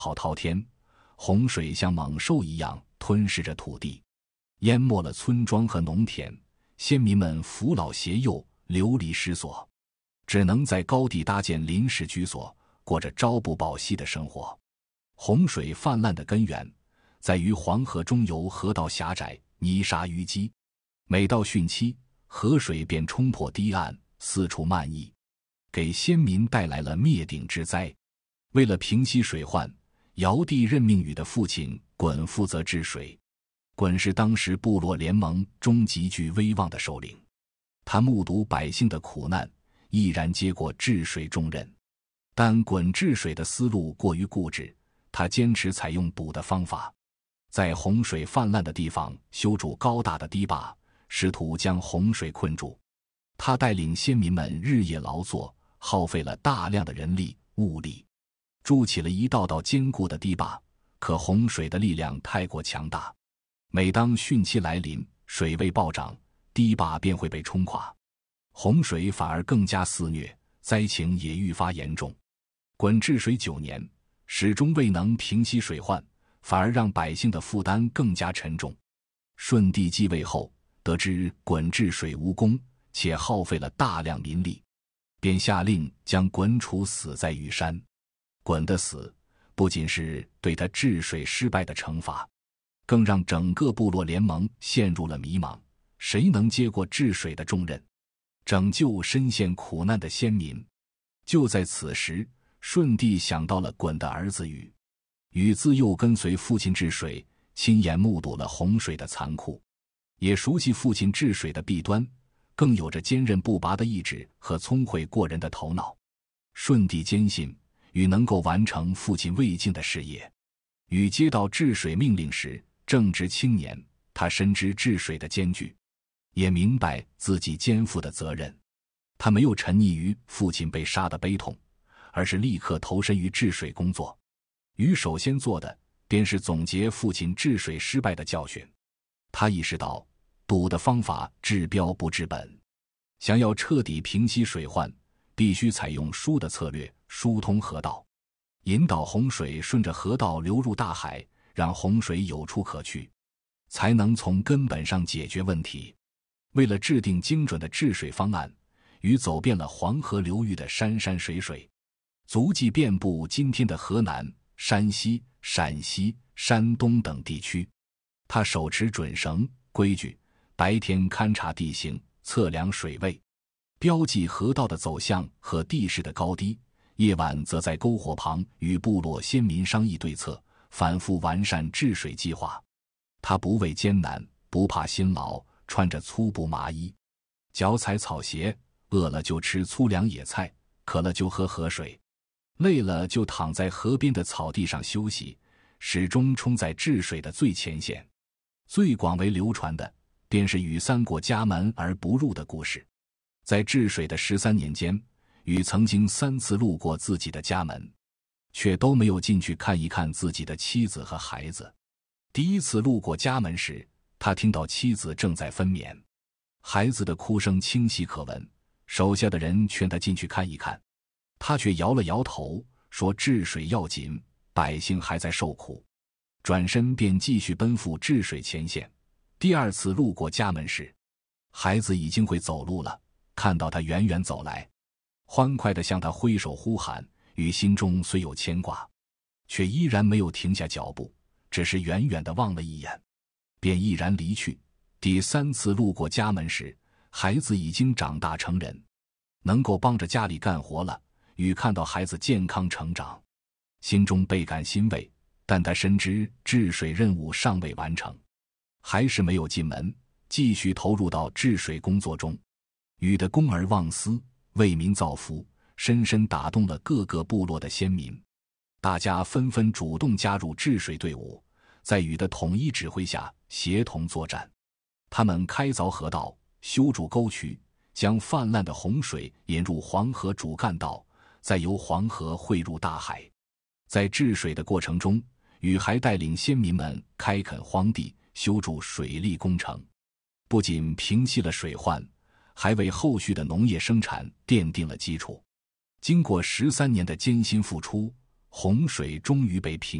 浩滔天，洪水像猛兽一样吞噬着土地，淹没了村庄和农田，先民们扶老携幼，流离失所，只能在高地搭建临时居所，过着朝不保夕的生活。洪水泛滥的根源在于黄河中游河道狭窄，泥沙淤积，每到汛期，河水便冲破堤岸，四处漫溢，给先民带来了灭顶之灾。为了平息水患，尧帝任命禹的父亲鲧负责治水。鲧是当时部落联盟中极具威望的首领，他目睹百姓的苦难，毅然接过治水重任。但鲧治水的思路过于固执，他坚持采用堵的方法，在洪水泛滥的地方修筑高大的堤坝，试图将洪水困住。他带领先民们日夜劳作，耗费了大量的人力物力，筑起了一道道坚固的堤坝。可洪水的力量太过强大，每当汛期来临，水位暴涨，堤坝便会被冲垮，洪水反而更加肆虐，灾情也愈发严重。鲧治水9年，始终未能平息水患，反而让百姓的负担更加沉重。舜帝继位后，得知鲧治水无功，且耗费了大量民力，便下令将鲧处死在虞山。鲧的死不仅是对他治水失败的惩罚，更让整个部落联盟陷入了迷茫，谁能接过治水的重任，拯救深陷苦难的先民？就在此时，舜帝想到了鲧的儿子禹。禹自幼跟随父亲治水，亲眼目睹了洪水的残酷，也熟悉父亲治水的弊端，更有着坚韧不拔的意志和聪慧过人的头脑。舜帝坚信禹能够完成父亲未尽的事业。禹接到治水命令时正值青年，他深知治水的艰巨，也明白自己肩负的责任。他没有沉溺于父亲被杀的悲痛，而是立刻投身于治水工作。禹首先做的便是总结父亲治水失败的教训。他意识到堵的方法治标不治本，想要彻底平息水患，必须采用疏的策略，疏通河道，引导洪水顺着河道流入大海，让洪水有处可去，才能从根本上解决问题。为了制定精准的治水方案，禹走遍了黄河流域的山山水水，足迹遍布今天的河南、山西、陕西、山东等地区。他手持准绳、规矩，白天勘察地形，测量水位，标记河道的走向和地势的高低，夜晚则在篝火旁与部落先民商议对策，反复完善治水计划。他不畏艰难，不怕辛劳，穿着粗布麻衣，脚踩草鞋，饿了就吃粗粮野菜，渴了就喝河水，累了就躺在河边的草地上休息，始终冲在治水的最前线。最广为流传的便是禹三过家门而不入的故事。在治水的13年间，禹曾经3次路过自己的家门，却都没有进去看一看自己的妻子和孩子。第一次路过家门时，他听到妻子正在分娩，孩子的哭声清晰可闻，手下的人劝他进去看一看，他却摇了摇头，说治水要紧，百姓还在受苦，转身便继续奔赴治水前线。第2次路过家门时，孩子已经会走路了，看到他远远走来，欢快地向他挥手呼喊。禹心中虽有牵挂，却依然没有停下脚步，只是远远地望了一眼，便毅然离去。第3次路过家门时，孩子已经长大成人，能够帮着家里干活了。禹看到孩子健康成长，心中倍感欣慰，但他深知治水任务尚未完成，还是没有进门，继续投入到治水工作中。禹的公而忘私，为民造福，深深打动了各个部落的先民，大家纷纷主动加入治水队伍，在禹的统一指挥下协同作战。他们开凿河道，修筑沟渠，将泛滥的洪水引入黄河主干道，再由黄河汇入大海。在治水的过程中，禹还带领先民们开垦荒地，修筑水利工程，不仅平息了水患，还为后续的农业生产奠定了基础。经过13年的艰辛付出， 洪水终于被平